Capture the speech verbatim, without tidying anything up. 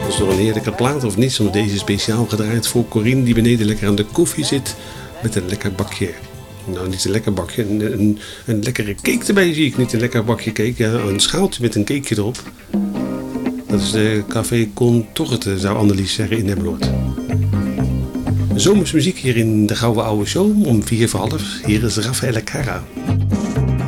is nog een heerlijke plaat of niet, soms deze speciaal gedraaid voor Corine die beneden lekker aan de koffie zit met een lekker bakje. Nou, niet een lekker bakje, een, een, een lekkere cake erbij zie ik. Niet een lekker bakje cake, ja, een schaaltje met een cakeje erop. Dat is de Café Contorte, zou Annelies zeggen in Emmeloord. Zomersmuziek hier in de Gouden Oude Show om vier voor half. Hier is Rafael Cara.